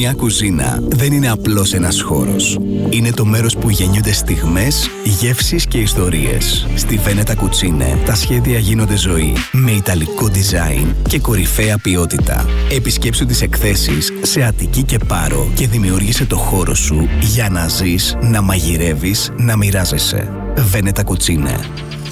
Μια κουζίνα δεν είναι απλώς ένας χώρος. Είναι το μέρος που γεννιούνται στιγμές, γεύσεις και ιστορίες. Στη Βένετα Κουτσίνε τα σχέδια γίνονται ζωή, με ιταλικό design και κορυφαία ποιότητα. Επισκέψου τις εκθέσεις σε Αττική και Πάρο και δημιούργησε το χώρο σου για να ζεις, να μαγειρεύεις, να μοιράζεσαι. Βένετα Κουτσίνε.